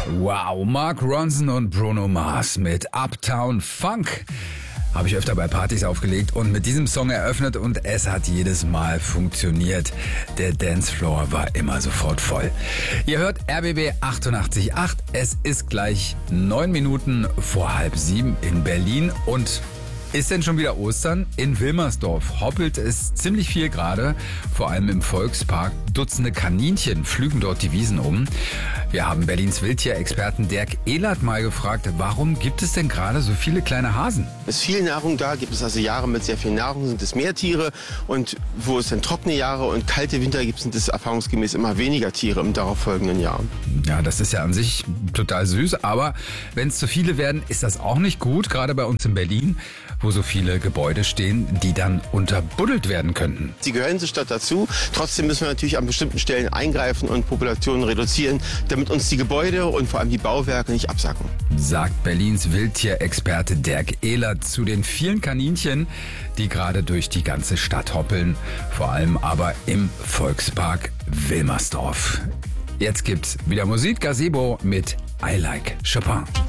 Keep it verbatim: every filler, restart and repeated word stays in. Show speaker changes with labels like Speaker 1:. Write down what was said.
Speaker 1: Wow, Mark Ronson und Bruno Mars mit Uptown Funk. Habe ich öfter bei Partys aufgelegt und mit diesem Song eröffnet und es hat jedes Mal funktioniert. Der Dancefloor war immer sofort voll. Ihr hört R B B achtundachtzig Komma acht. Es ist gleich neun Minuten vor halb sieben in Berlin und ist denn schon wieder Ostern? In Wilmersdorf hoppelt es ziemlich viel gerade, vor allem im Volkspark. Dutzende Kaninchen pflügen dort die Wiesen um. Wir haben Berlins Wildtierexperten Dirk Ehlert mal gefragt, warum gibt es denn gerade so viele kleine Hasen?
Speaker 2: Es ist viel Nahrung da, gibt es also Jahre mit sehr viel Nahrung, sind es mehr Tiere. Und wo es dann trockene Jahre und kalte Winter gibt, sind es erfahrungsgemäß immer weniger Tiere im darauffolgenden Jahr.
Speaker 1: Ja, das ist ja an sich total süß, aber wenn es zu viele werden, ist das auch nicht gut, gerade bei uns in Berlin, wo so viele Gebäude stehen, die dann unterbuddelt werden könnten.
Speaker 2: Sie gehören zur Stadt dazu. Trotzdem müssen wir natürlich an bestimmten Stellen eingreifen und Populationen reduzieren, damit uns die Gebäude und vor allem die Bauwerke nicht absacken.
Speaker 1: Sagt Berlins Wildtierexperte Dirk Ehlert zu den vielen Kaninchen, die gerade durch die ganze Stadt hoppeln, vor allem aber im Volkspark Wilmersdorf. Jetzt gibt's wieder Musik, Gazebo mit I Like Chopin.